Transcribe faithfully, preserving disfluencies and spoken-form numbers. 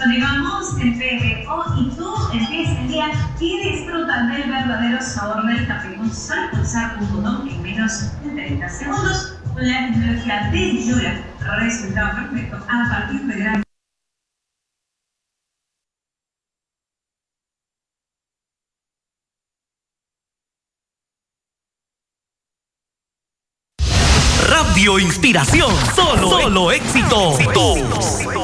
Continuamos en P M O y tú empieza el día y disfruta del verdadero sabor del café. Con solo pulsar un botón en menos de treinta segundos con la tecnología de Yura. Resultado perfecto a partir de gran. Radio Inspiración, solo, solo éxito. éxito.